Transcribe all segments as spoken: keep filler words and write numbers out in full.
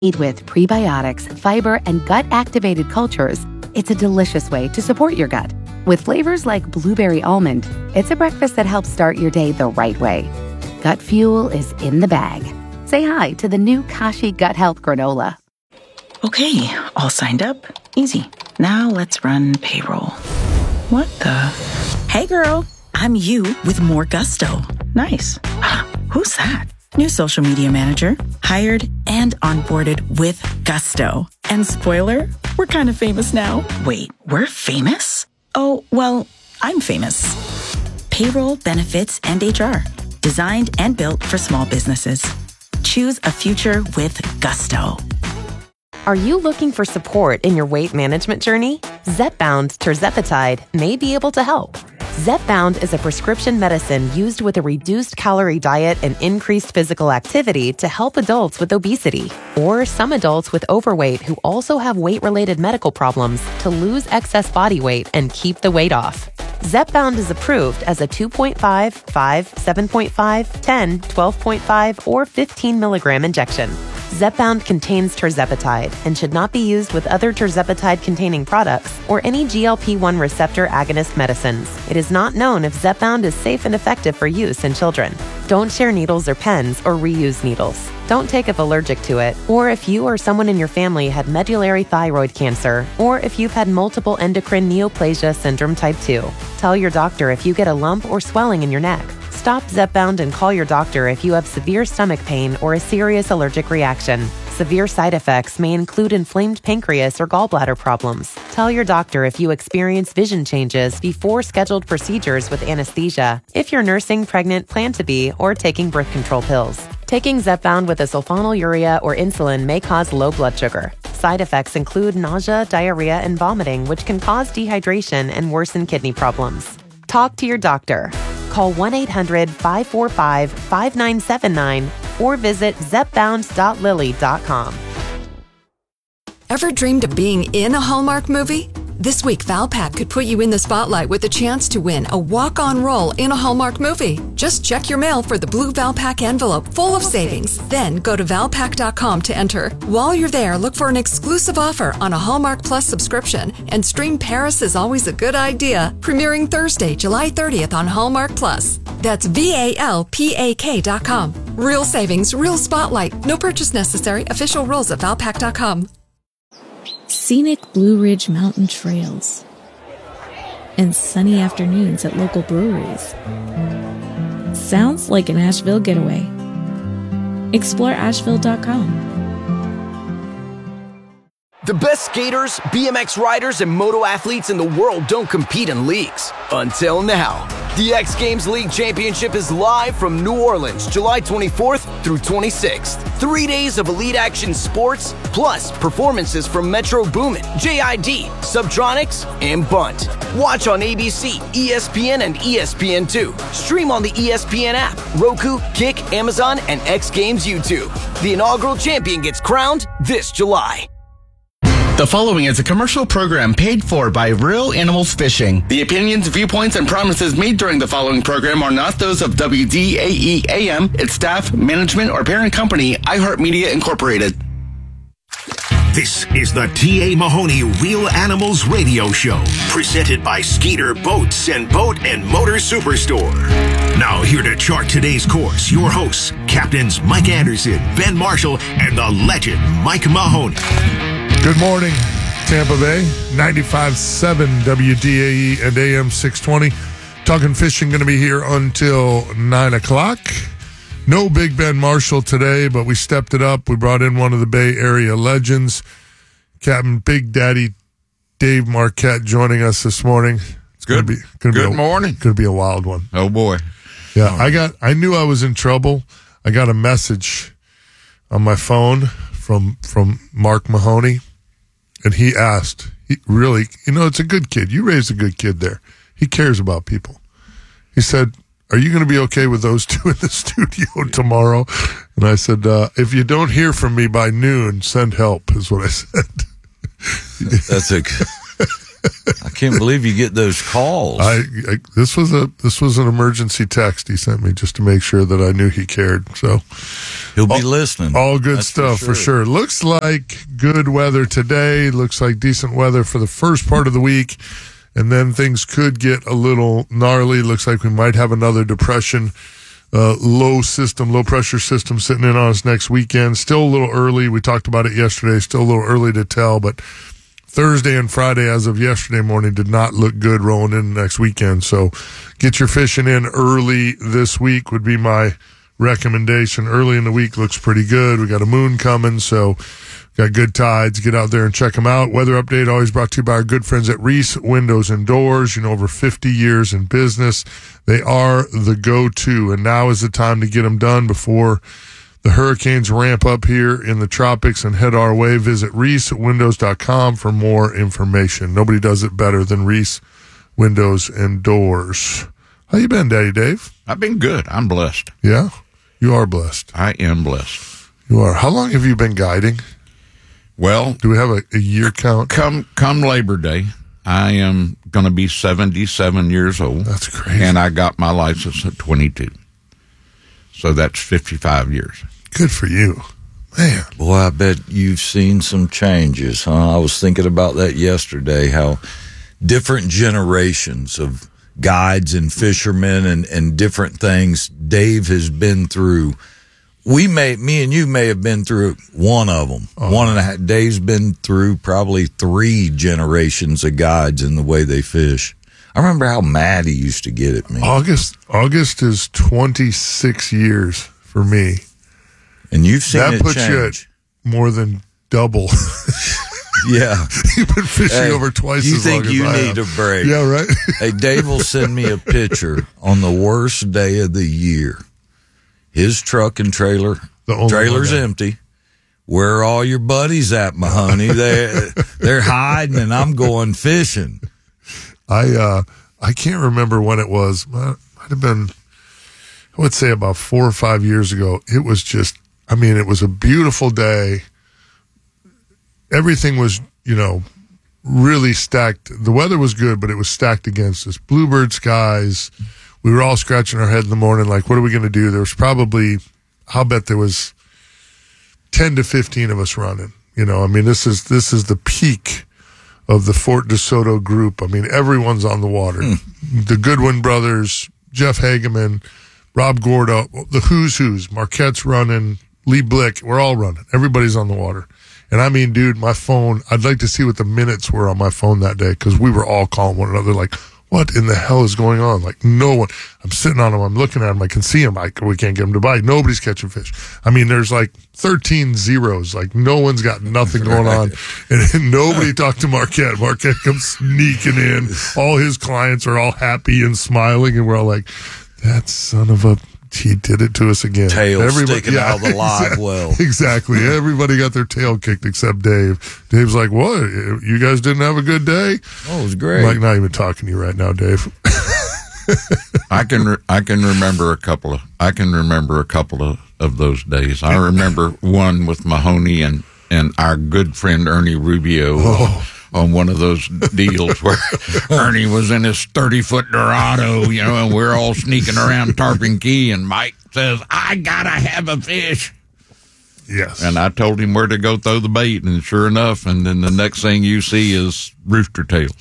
Made with prebiotics, fiber, and gut-activated cultures, it's a delicious way to support your gut. With flavors like blueberry almond, it's a breakfast that helps start your day the right way. Gut Fuel is in the bag. Say hi to the new Kashi Gut Health Granola. Okay, all signed up. Easy. Now let's run payroll. What the? Hey girl, I'm you with more gusto. Nice. Who's that? New social media manager, hired and onboarded with gusto. And spoiler, we're kind of famous now. Wait, we're famous? Oh, well, I'm famous. Payroll, benefits, and H R. Designed and built for small businesses. Choose a future with gusto. Are you looking for support in your weight management journey? Zepbound tirzepatide may be able to help. Zepbound is a prescription medicine used with a reduced calorie diet and increased physical activity to help adults with obesity, or some adults with overweight who also have weight-related medical problems to lose excess body weight and keep the weight off. Zepbound is approved as a two point five, five, seven point five, ten, twelve point five, or fifteen milligram injection. Zepbound contains tirzepatide and should not be used with other tirzepatide-containing products or any G L P one receptor agonist medicines. It is not known if Zepbound is safe and effective for use in children. Don't share needles or pens or reuse needles. Don't take if allergic to it, or if you or someone in your family had medullary thyroid cancer, or if you've had multiple endocrine neoplasia syndrome type two. Tell your doctor if you get a lump or swelling in your neck. Stop Zepbound and call your doctor if you have severe stomach pain or a serious allergic reaction. Severe side effects may include inflamed pancreas or gallbladder problems. Tell your doctor if you experience vision changes before scheduled procedures with anesthesia, if you're nursing, pregnant, plan to be, or taking birth control pills. Taking Zepbound with a sulfonylurea or insulin may cause low blood sugar. Side effects include nausea, diarrhea, and vomiting, which can cause dehydration and worsen kidney problems. Talk to your doctor. Call one eight hundred, five four five, five nine seven nine or visit zepbound dot lilly dot com. Ever dreamed of being in a Hallmark movie? This week, Valpak could put you in the spotlight with a chance to win a walk-on role in a Hallmark movie. Just check your mail for the blue Valpak envelope full of savings. Then go to valpak dot com to enter. While you're there, look for an exclusive offer on a Hallmark Plus subscription and stream Paris is Always a Good Idea, premiering Thursday, July thirtieth on Hallmark Plus. That's V A L P A K dot com. Real savings, real spotlight. No purchase necessary. Official rules at valpak dot com. Scenic Blue Ridge Mountain trails and sunny afternoons at local breweries. Sounds like an Asheville getaway. Explore asheville dot com. The best skaters, B M X riders, and moto athletes in the world don't compete in leagues. Until now. The X Games League Championship is live from New Orleans, July twenty-fourth through twenty-sixth. Three days of elite action sports, plus performances from Metro Boomin, J I D, Subtronics, and Bunt. Watch on A B C, E S P N, and E S P N two. Stream on the E S P N app, Roku, Kick, Amazon, and X Games YouTube. The inaugural champion gets crowned this July. The following is a commercial program paid for by Real Animals Fishing. The opinions, viewpoints, and promises made during the following program are not those of W D A E A M, its staff, management, or parent company, iHeartMedia Incorporated. This is the T A. Mahoney Real Animals Radio Show, presented by Skeeter Boats and Boat and Motor Superstore. Now here to chart today's course, your hosts, Captains Mike Anderson, Ben Marshall, and the legend Mike Mahoney. Good morning, Tampa Bay, ninety-five point seven W D A E and A M six twenty. Talking Fishing going to be here until nine o'clock. No Big Ben Marshall today, but we stepped it up. We brought in one of the Bay Area legends, Captain Big Daddy Dave Marquette, joining us this morning. It's good. Gonna be, gonna good be a, morning. Going to be a wild one. Oh, boy. Yeah, oh. I got. I knew I was in trouble. I got a message on my phone from from Mark Mahoney. And he asked, he really, you know, it's a good kid. You raised a good kid there. He cares about people. He said, are you going to be okay with those two in the studio tomorrow? And I said, uh, if you don't hear from me by noon, send help, is what I said. That's a, I can't believe you get those calls. I, I this was a this was an emergency text he sent me just to make sure that I knew he cared. So he'll be all, listening. All good That's stuff for for sure. sure. Looks like good weather today. Looks like decent weather for the first part of the week, and then things could get a little gnarly. Looks like we might have another depression. Uh, low system, low pressure system sitting in on us next weekend. Still a little early. We talked about it yesterday. Still a little early to tell, but Thursday and Friday as of yesterday morning did not look good rolling in next weekend. So get your fishing in early this week would be my recommendation. Early in the week looks pretty good. We got a moon coming, so got good tides. Get out there and check them out. Weather update always brought to you by our good friends at Reese Windows and Doors. You know, over fifty years in business. They are the go-to, and now is the time to get them done before the hurricanes ramp up here in the tropics and head our way. Visit reese windows dot com for more information. Nobody does it better than Reese Windows and Doors. How you been, Daddy Dave? I've been good. I'm blessed. Yeah? You are blessed. I am blessed. You are. How long have you been guiding? Well, do we have a, a year count? Come come Labor Day, I am going to be seventy-seven years old. That's crazy. And I got my license at twenty-two. So that's fifty-five years. Good for you. Man. Boy, I bet you've seen some changes, huh? I was thinking about that yesterday, how different generations of guides and fishermen and, and different things Dave has been through. We may, me and you may have been through one of them. Oh. One and a half. Dave's been through probably three generations of guides in the way they fish. I remember how mad he used to get at me. August, August is twenty-six years for me. And you've seen that it puts change. You at more than double. Yeah. You've been fishing hey, over twice you as long think as you I need have. a break. Yeah, right? Hey, Dave will send me a picture on the worst day of the year. His truck and trailer, the trailer's empty. Where are all your buddies at, Mahoney? They're, they're hiding, and I'm going fishing. I uh, I can't remember when it was. Might have been, I would say about four or five years ago. It was just, I mean, it was a beautiful day. Everything was, you know, really stacked. The weather was good, but it was stacked against us. Bluebird skies. We were all scratching our head in the morning, like, what are we going to do? There was probably, I'll bet there was ten to fifteen of us running. You know, I mean, this is this is the peak of the Fort DeSoto group. I mean, everyone's on the water. Mm. The Goodwin brothers, Jeff Hageman, Rob Gordo, the Who's Who's, Marquette's running, Lee Blick, we're all running. Everybody's on the water. And I mean, dude, my phone, I'd like to see what the minutes were on my phone that day, because we were all calling one another like, what in the hell is going on? Like, no one. I'm sitting on them. I'm looking at them. I can see them. Like, we can't get them to bite. Nobody's catching fish. I mean, there's like thirteen zeros. Like, no one's got nothing going on. And, and nobody talked to Marquette. Marquette comes sneaking in. All his clients are all happy and smiling. And we're all like, that son of a, he did it to us again. Tail Everybody, sticking yeah, out of the live exactly, well. Exactly. Everybody got their tail kicked except Dave. Dave's like, what? You guys didn't have a good day? Oh, it was great. I'm like, not even talking to you right now, Dave. I can re- I can remember a couple of I can remember a couple of, of those days. I remember one with Mahoney and, and our good friend Ernie Rubio. Oh. On one of those deals where Ernie was in his thirty-foot Dorado, you know, and we're all sneaking around Tarpon Key, and Mike says, I gotta have a fish. Yes. And I told him where to go throw the bait, and sure enough, and then the next thing you see is rooster tails.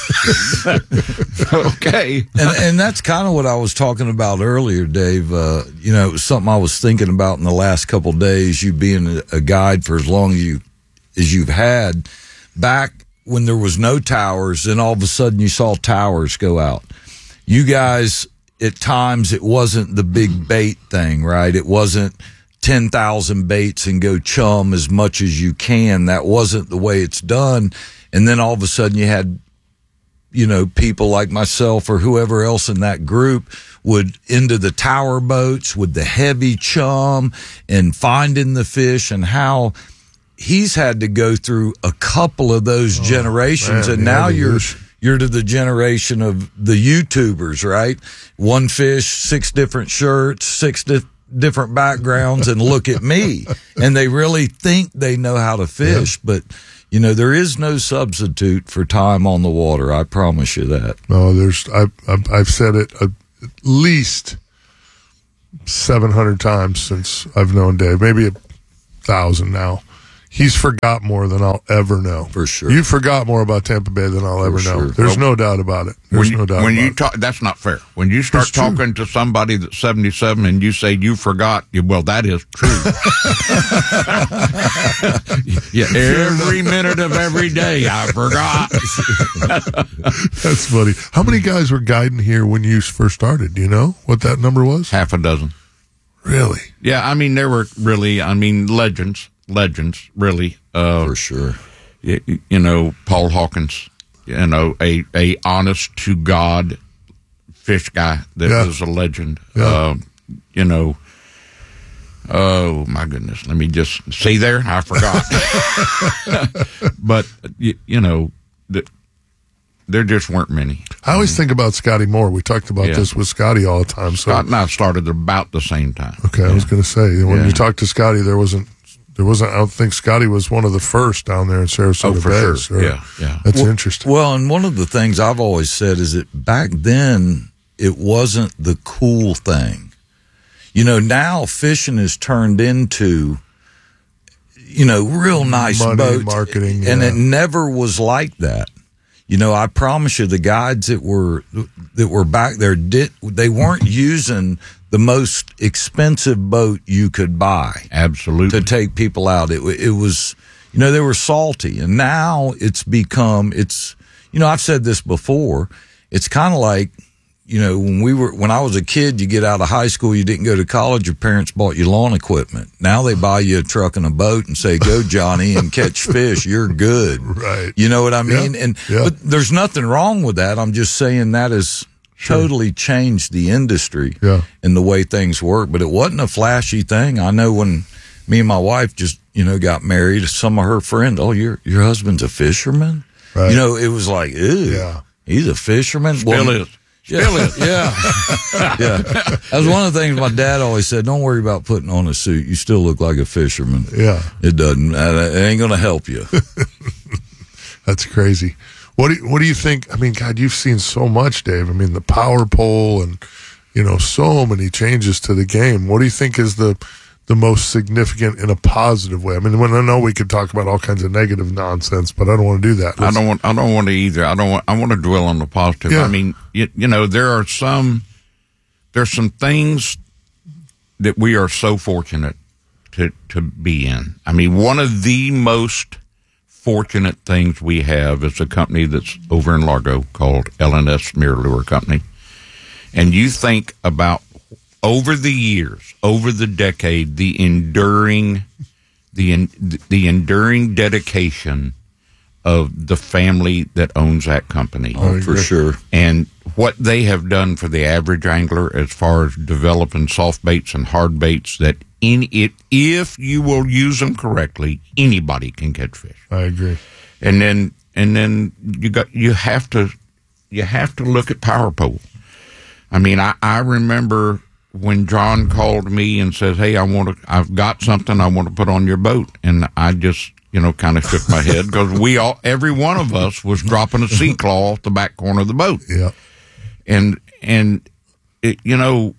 Okay. And, and that's kind of what I was talking about earlier, Dave. Uh, you know, it was something I was thinking about in the last couple of days, you being a, a guide for as long as, you, as you've had. Back when there was no towers, then all of a sudden you saw towers go out. You guys, at times, it wasn't the big bait thing, right? It wasn't ten thousand baits and go chum as much as you can. That wasn't the way it's done. And then all of a sudden you had, you know, people like myself or whoever else in that group would into the tower boats with the heavy chum and finding the fish, and how he's had to go through a couple of those oh, generations, man, and now you're you're to the generation of the YouTubers, right? One fish, six different shirts, six di- different backgrounds and look at me, and they really think they know how to fish. Yeah. But you know, there is no substitute for time on the water. I promise you that. No, there's. I've I've, I've said it at least seven hundred times since I've known Dave. Maybe a thousand now. He's forgot more than I'll ever know. For sure. You forgot more about Tampa Bay than I'll For ever sure. know. There's well, no doubt about it. There's when you, no doubt when about you it. talk, that's not fair. When you start talking to somebody that's seventy-seven and you say you forgot, you, well, that is true. Yeah, every minute of every day, I forgot. That's funny. How many guys were guiding here when you first started? Do you know what that number was? Half a dozen. Really? Yeah, I mean, there were really, I mean, legends, legends, really. Uh, For sure. You, you know, Paul Hawkins, you know, a, a honest to God fish guy that yeah. was a legend. Yeah. Uh, you know, oh my goodness, let me just see there. I forgot. But, you, you know, the, there just weren't many. I always think about Scotty Moore. We talked about Yeah. this with Scotty all the time. So Scott and I started about the same time. Okay, I was going to say when Yeah. you talked to Scotty, there wasn't, there wasn't. I don't think Scotty was one of the first down there in Sarasota Oh, for Bay. sure. So Yeah, yeah. That's well, interesting. Well, and one of the things I've always said is that back then it wasn't the cool thing. You know, now fishing is turned into, you know, real nice Money, boats, marketing, and yeah. it never was like that. You know, I promise you, the guides that were that were back there did they weren't using the most expensive boat you could buy. Absolutely. To take people out. It it was, you know, they were salty, and now it's become it's. You know, I've said this before. It's kind of like, you know, when we were when I was a kid, you get out of high school, you didn't go to college, your parents bought you lawn equipment. Now they buy you a truck and a boat and say, "Go, Johnny, and catch fish. You're good." Right. You know what I mean? Yeah. And Yeah. but there's nothing wrong with that. I'm just saying that has Sure. totally changed the industry Yeah. and the way things work. But it wasn't a flashy thing. I know when me and my wife just, you know, got married, some of her friends, "Oh, your your husband's a fisherman." Right. You know, it was like, ew, Yeah. he's a fisherman. Still Well, is. Yeah, Still is. yeah, yeah. That was one of the things my dad always said. Don't worry about putting on a suit. You still look like a fisherman. Yeah. It doesn't. It ain't going to help you. That's crazy. What do you, what do you think? I mean, God, you've seen so much, Dave. I mean, the power pole and, you know, so many changes to the game. What do you think is the the most significant in a positive way? I mean, when I know we could talk about all kinds of negative nonsense, but I don't want to do that. I Let's- don't want. I don't want to either. I don't want. I want to dwell on the positive. Yeah. I mean, you, you know, there are some. There's some things that we are so fortunate to to be in. I mean, one of the most fortunate things we have is a company that's over in Largo called L and S Mirror Company, and you think about over the years, over the decade, the enduring, the the enduring dedication of the family that owns that company. Oh, for sure. And what they have done for the average angler as far as developing soft baits and hard baits that in it, if you will use them correctly, anybody can catch fish. I agree. And then and then you got you have to you have to look at power pole. I mean, I, I remember when John called me and says, "Hey, I want to, I've got something I want to put on your boat," and I just, you know, kind of shook my head because we all, every one of us, was dropping a sea claw off the back corner of the boat. Yeah, and and it, you know,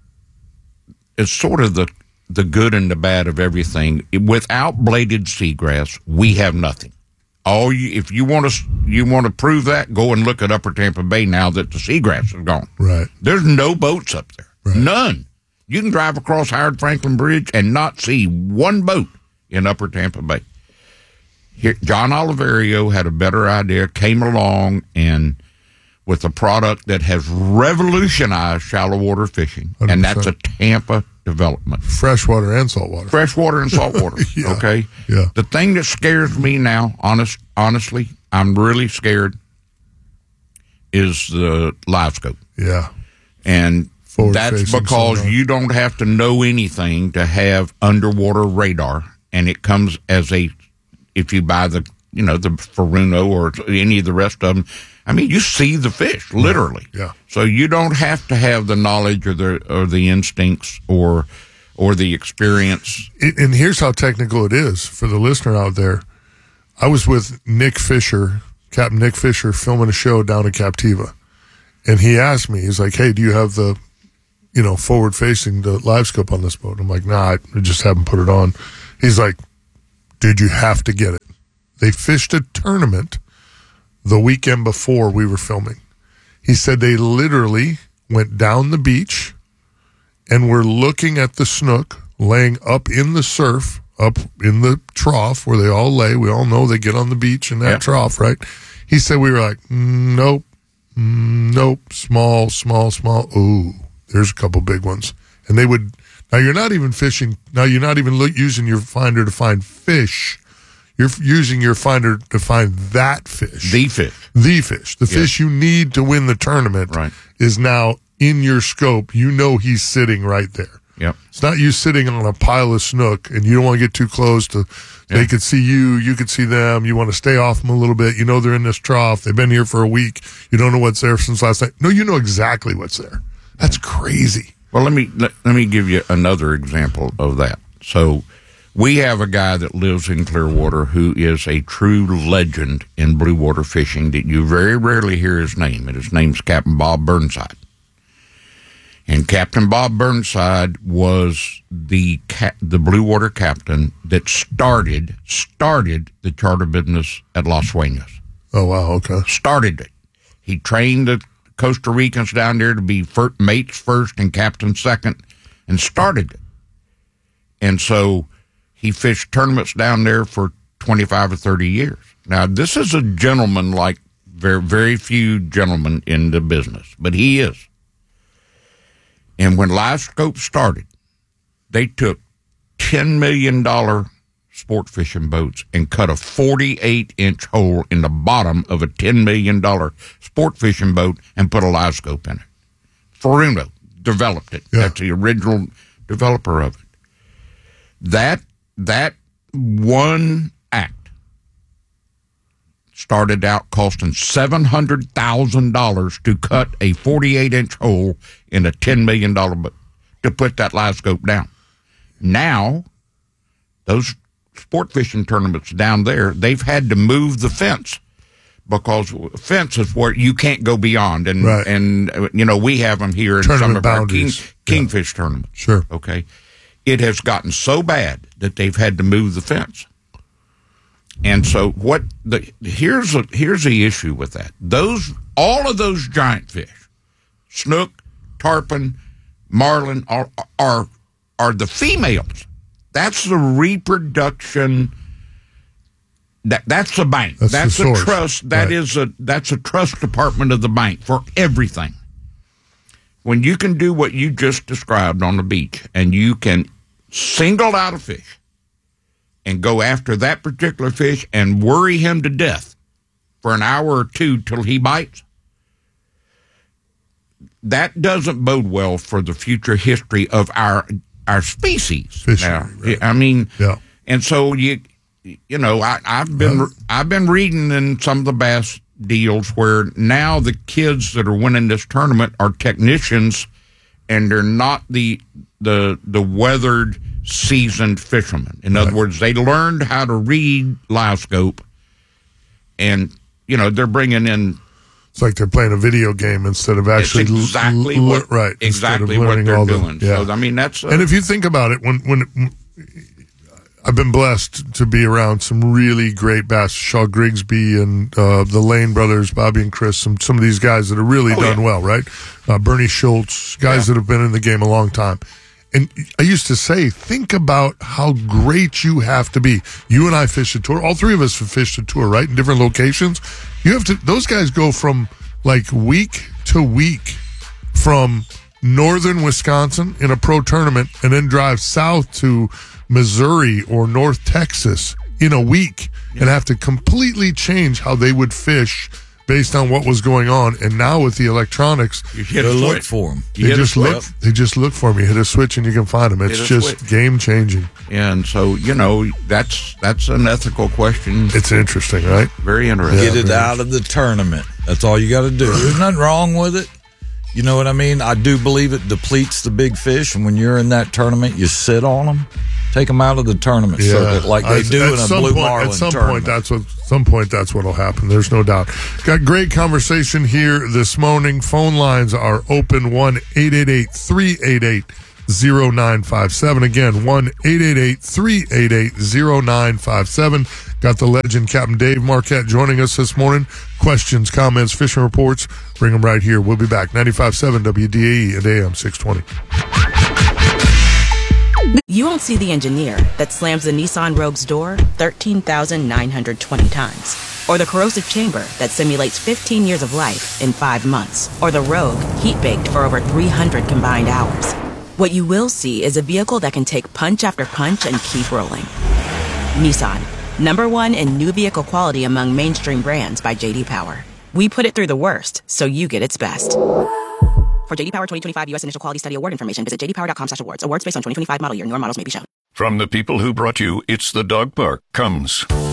it's sort of the the good and the bad of everything. Without bladed seagrass, we have nothing. All you, if you want to, you want to prove that, go and look at Upper Tampa Bay now that the seagrass is gone. right. There's no boats up there. Right. None. You can drive across Howard Franklin Bridge and not see one boat in Upper Tampa Bay. Here, John Oliverio had a better idea, came along, and with a product that has revolutionized shallow water fishing, one hundred percent. and that's a Tampa development. Freshwater and saltwater. Freshwater and saltwater, Yeah. okay? Yeah. The thing that scares me now, honest, honestly, I'm really scared, is the live scope. Yeah. And Forward that's facing because sonar. you don't have to know anything to have underwater radar, and it comes as a, if you buy the, you know, the Furuno or any of the rest of them, I mean, you see the fish, literally. Yeah. So you don't have to have the knowledge or the or the instincts or or the experience. It, and here's how technical it is for the listener out there. I was with Nick Fisher, Captain Nick Fisher, filming a show down at Captiva. And he asked me, he's like, hey, do you have the, you know, forward facing, the live scope on this boat? I'm like, nah, I just haven't put it on. He's like, dude, you have to get it. They fished a tournament the weekend before we were filming. He said they literally went down the beach and were looking at the snook laying up in the surf, up in the trough where they all lay. We all know they get on the beach in that yep. trough, right? He said we were like, nope, nope, small, small, small. Ooh, there's a couple big ones. And they would, now you're not even fishing, now you're not even look, using your finder to find fish. You're using your finder to find that fish. The fish. The fish. The yeah. fish you need to win the tournament right. is now in your scope. You know he's sitting right there. Yep. It's not you sitting on a pile of snook and you don't want to get too close to, they yep. could see you, you could see them. You want to stay off them a little bit. You know they're in this trough. They've been here for a week. You don't know what's there since last night. No, you know exactly what's there. That's crazy. Well, let me let, let me give you another example of that. So we have a guy that lives in Clearwater who is a true legend in blue water fishing that you very rarely hear his name, and his name's Captain Bob Burnside. And Captain Bob Burnside was the ca- the blue water captain that started started the charter business at Las Sueñas. Oh, wow, okay. Started it. He trained the Costa Ricans down there to be first, mates first and captain second, and started it. And so he fished tournaments down there for twenty-five or thirty years. Now, this is a gentleman like very, very few gentlemen in the business, but he is. And when Live Scope started, they took ten million dollars sport fishing boats and cut a forty-eight inch hole in the bottom of a ten million dollars sport fishing boat and put a Live Scope in it. Furuno developed it. Yeah. That's the original developer of it. That that one act started out costing seven hundred thousand dollars to cut a forty-eight inch hole in a ten million dollars boat to put that Live Scope down. Now, those sport fishing tournaments down there, they've had to move the fence because fence is where you can't go beyond. And, right. and you know, we have them here in Tournament some of boundaries. our king, kingfish yeah. tournaments. Sure. Okay. It has gotten so bad that they've had to move the fence. And so what the here's a, here's the issue with that. Those all of those giant fish, snook, tarpon, marlin are are are the females. That's the reproduction. That that's the bank. That's, that's the a source. trust. That right. is a that's a trust department of the bank for everything. When you can do what you just described on the beach, and you can single out a fish and go after that particular fish and worry him to death for an hour or two till he bites, that doesn't bode well for the future history of our our species. Fishing, now, right. I mean, yeah. and so you you know, I, I've been yeah. I've been reading in some of the bass deals where now the kids that are winning this tournament are technicians, and they're not the the the weathered, seasoned fishermen. In right. other words, they learned how to read Live Scope, and you know they're bringing in. It's like they're playing a video game instead of actually it's exactly l- l- what right exactly what they're all doing. The, yeah. So I mean that's uh, and if you think about it, when when I've been blessed to be around some really great bass, Shaw Grigsby and uh, the Lane brothers, Bobby and Chris, some some of these guys that have really oh, done yeah. well, right? Uh, Bernie Schultz, guys yeah. that have been in the game a long time. And I used to say, think about how great you have to be. You and I fished a tour. All three of us have fished a tour, right? In different locations. You have to, those guys go from like week to week from northern Wisconsin in a pro tournament and then drive south to Missouri or North Texas in a week yeah. and have to completely change how they would fish based on what was going on. And now with the electronics, you hit a a look for them. They just look. They just look for me. Hit a switch and you can find them. It's just switch. Game changing. And so you know that's that's an ethical question. It's interesting, right? Very interesting. Get it out of the tournament. That's all you got to do. There's nothing wrong with it. You know what I mean? I do believe it depletes the big fish, and when you're in that tournament, you sit on them, take them out of the tournament Yeah. circuit like they At- do at in a some blue point, marlin At some tournament. point, that's what. Some point, that's what'll happen. There's no doubt. Got great conversation here this morning. Phone lines are open. One eight eight eight three eight eight zero nine five seven. Again, one eight eight eight three eight eight zero nine five seven. Got the legend Captain Dave Marquette joining us this morning. Questions, comments, fishing reports, bring them right here. We'll be back. ninety-five point seven W D A E at A M six twenty. You won't see the engineer that slams the Nissan Rogue's door thirteen thousand nine hundred twenty times. Or the corrosive chamber that simulates fifteen years of life in five months. Or the Rogue heat-baked for over three hundred combined hours. What you will see is a vehicle that can take punch after punch and keep rolling. Nissan, number one in new vehicle quality among mainstream brands by J D Power. We put it through the worst, so you get its best. For J D Power twenty twenty-five U S Initial Quality Study Award information, visit j d power dot com slash awards. Awards based on twenty twenty-five model year. Newer models may be shown. From the people who brought you It's the Dog Park comes